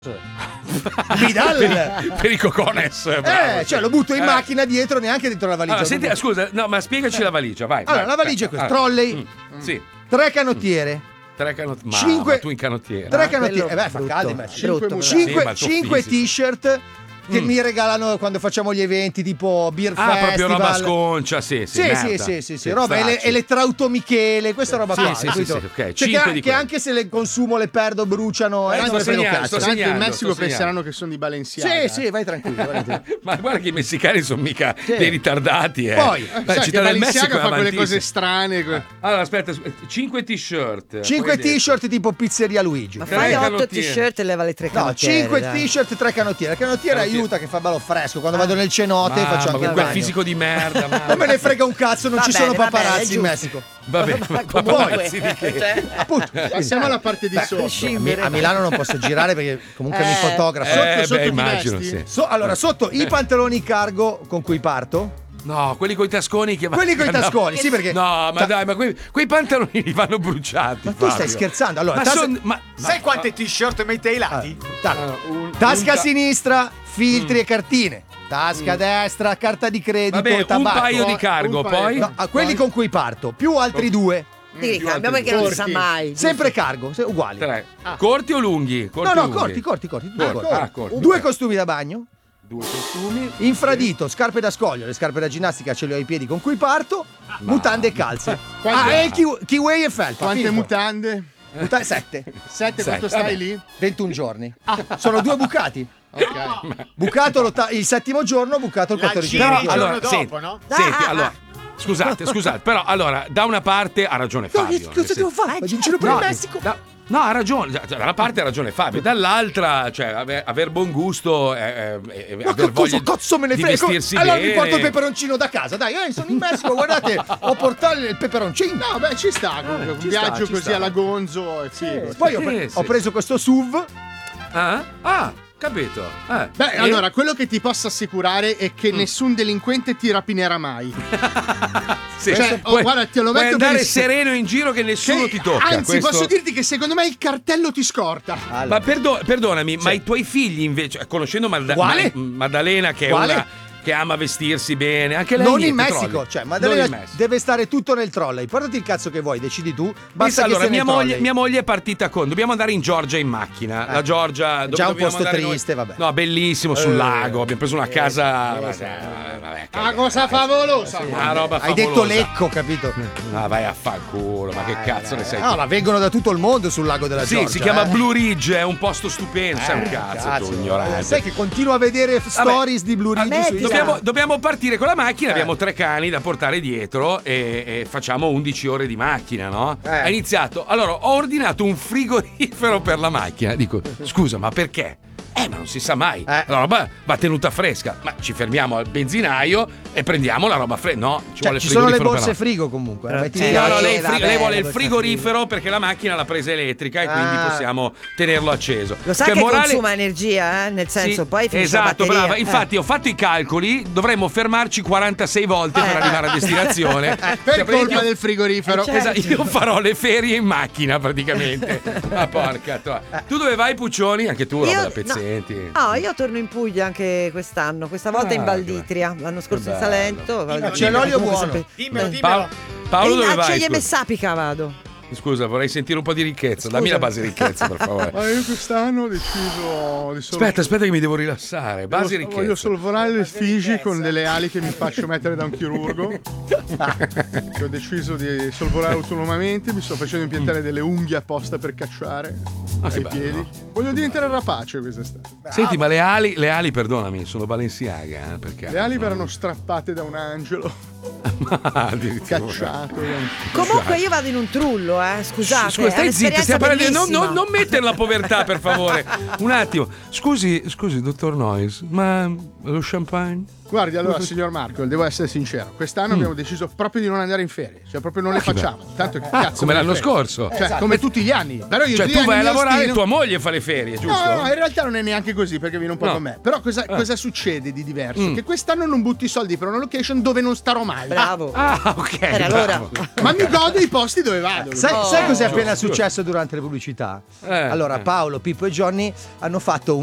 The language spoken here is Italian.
Vidal per i cocones. Bravo, cioè lo butto in macchina dietro, neanche dentro la valigia. Allora, senti, scusa, no, ma spiegaci la valigia, vai. Allora, la valigia è questa: trolley, sì. 3 canottiere. 3 canottiere. 5 tu in canottiera. 3 canottiere. Fa caldo, 5 t-shirt che mi regalano quando facciamo gli eventi tipo Beer Festival. Proprio roba sconcia, sì, roba elettrautomichele, questa roba qua. Sì, ok. Cioè che anche se le consumo, le perdo, bruciano. Tanto in Messico penseranno che sono di Balenciaga. Sì, vai tranquillo. Ma guarda che i messicani sono mica dei ritardati. Poi, Città del Messico fa quelle cose strane. Allora, aspetta, 5 t-shirt. 5 t-shirt tipo Pizzeria Luigi. Ma fai 8 t-shirt e leva le 3 canottiere. 5 t-shirt, 3 canottiere. La canottiera aiuta, che fa bello fresco. Quando vado nel cenote faccio anche il quel bagno. fisico di merda. Non me ne frega un cazzo, non ci sono paparazzi in Messico. Va bene, paparazzi di che? Passiamo alla parte di sotto. A Milano non posso girare perché comunque mi fotografo. Sotto immagino, ti sì. Allora, sotto i pantaloni cargo con cui parto. No, quelli coi tasconi che Quelli coi tasconi, sì, perché. No, ma dai, ma quei pantaloni li vanno bruciati. Ma tu stai scherzando? Allora, sai quante t-shirt mette ai lati? Tasca sinistra, filtri e cartine. Tasca destra, carta di credito, tabacco. Un paio di cargo, poi? No, quelli con cui parto, più altri 2. Sì, cambia perché non si sa mai. Sempre cargo, uguali. 3. Corti o lunghi? Corti. 2 costumi da bagno. 2 costumi. Infradito, scarpe da scoglio, le scarpe da ginnastica ce le ho ai piedi con cui parto, mutande e calze. E kiwi e felpa. Quante mutande? 7. 7, quanto stai lì? 21 giorni. Sono 2 bucati. Ok. Bucato il 7º giorno, bucato il 14º giorno. Allora, dopo, no? Senti, allora. Scusate, però allora, da una parte ha ragione Fabio. Cosa devo fare? Ma giro per il Messico. No, ha ragione, da una parte ha ragione Fabio, dall'altra, cioè, aver buon gusto, aver voglia cazzo me ne di frega. vestirsi allora bene. mi porto il peperoncino da casa, dai, sono in Messico, guardate, ho portato il peperoncino. No, beh, ci sta, comunque, un viaggio così alla Gonzo è figo. Poi ho preso questo SUV. Capito? Beh, allora, quello che ti posso assicurare è che nessun delinquente ti rapinerà mai. Sì. Cioè, guarda, te lo puoi metto andare benissimo. sereno in giro che nessuno ti tocca. Anzi, posso dirti che secondo me il cartello ti scorta. Ma perdonami, ma i tuoi figli invece, conoscendo Maddalena, che è una che ama vestirsi bene, anche lei non in Messico, cioè Maddalena in Messico. deve stare tutto nel trolley. Portati il cazzo che vuoi, decidi tu. Basta allora, che mia moglie è partita dobbiamo andare in Georgia in macchina. La Georgia già un posto triste, vabbè. No, bellissimo sul lago, abbiamo preso una casa una cosa favolosa. Una roba favolosa. Hai detto Lecco, capito? Vai a fanculo, ma che cazzo ne sai? No, ma vengono da tutto il mondo sul lago della Georgia. Sì, si chiama Blue Ridge, è un posto stupendo, sai un cazzo tu ignorante. Sai che continuo a vedere stories di Blue Ridge su Instagram. Dobbiamo partire con la macchina, abbiamo 3 cani da portare dietro e facciamo 11 ore di macchina, no? Ha iniziato. Allora, ho ordinato un frigorifero per la macchina. Dico, scusa, ma perché? Ma non si sa mai. La roba va tenuta fresca. Ma ci fermiamo al benzinaio e prendiamo la roba fresca. No, ci sono le borse frigo comunque. Lei vuole il frigorifero perché la macchina l'ha presa elettrica e quindi possiamo tenerlo acceso. Lo sai che consuma energia, nel senso, poi finisce la batteria. Brava. Infatti ho fatto i calcoli, dovremmo fermarci 46 volte per arrivare a destinazione. Per colpa del frigorifero. Esatto, io farò le ferie in macchina praticamente. Ma porca tua. Tu dove vai, Puccioni? Anche tu, roba da pezzenti. Io torno in Puglia anche quest'anno, questa volta in Valditria, l'anno scorso in Salento. C'è l'olio buono. Dimmelo. Paolo, dove vai? Acciaie Messapica vado. Scusa, vorrei sentire un po' di ricchezza. Dammi la base di ricchezza, per favore. Ma io quest'anno ho deciso di Aspetta che mi devo rilassare. Base di ricchezza. Voglio sorvolare le Figi con delle ali che mi faccio mettere da un chirurgo. Ho deciso di sorvolare autonomamente. Mi sto facendo impiantare delle unghie apposta per cacciare ai piedi. Voglio diventare rapace quest'estate. Senti, ma le ali, perdonami, sono Balenciaga. Perché? Le ali verranno strappate da un angelo. Cacciato. Comunque io vado in un trullo, scusate. Scusa, stai zitta, stiamo parlando. Non mettere la povertà, per favore. Un attimo. Scusi, dottor Noyes, ma lo champagne? Guardi, allora, signor Marco, devo essere sincero. Quest'anno abbiamo deciso proprio di non andare in ferie. Cioè, proprio non le facciamo. Tanto che cazzo. Come l'anno scorso. Cioè, Esatto. come tutti gli anni. Però io Cioè, tu vai a lavorare e tua moglie fa le ferie, giusto? No, in realtà non è neanche così perché viene un po' No. con me. Però cosa succede di diverso? Che quest'anno non butti i soldi per una location dove non starò mai. Bravo. Ah, ok. Era bravo. l'ora. Ma mi godo i posti dove vado. Sai cos'è appena giusto. successo durante le pubblicità? Allora, Paolo, Pippo e Johnny hanno fatto